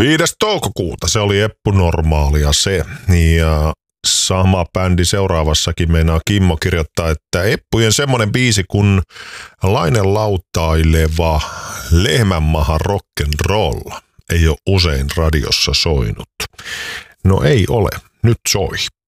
5. toukokuuta, se oli Eppu Normaalia se. Ja sama bändi seuraavassakin meinaa Kimmo kirjoittaa, että Eppujen semmonen biisi kun Lainen lauttaileva Lehmänmaha rock'n'roll ei ole usein radiossa soinut. No ei ole, nyt soi.